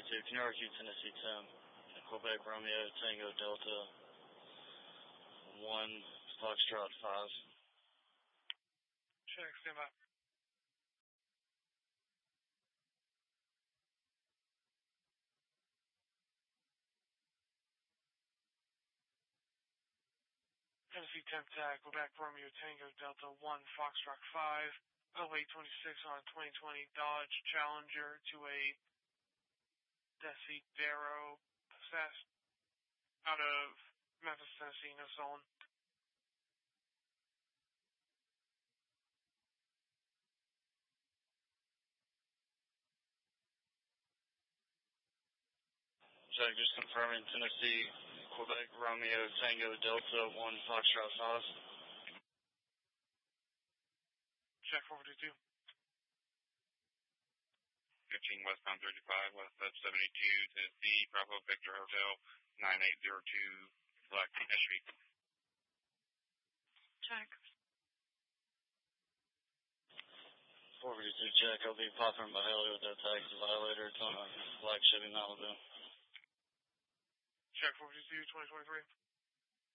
442, can you RQ Tennessee 10, Quebec Romeo Tango Delta 1 Foxtrot 5. Check, stand by. Tennessee 10 tag, Quebec Romeo Tango Delta 1 Foxtrot 5, 0826 on 2020 Dodge Challenger to a Desidero possessed out of Memphis, Tennessee, no stolen. Check, just confirming Tennessee, Quebec Romeo Tango Delta 1 Foxtrot 5. Check 442. 15 westbound 35, west of 72 to C, Bravo Victor Hotel, 9802, Black Street. Check. 442 check, I'll be popping by Haley with that tax violator. It's on a black Chevy Malibu. Check 442, 2023.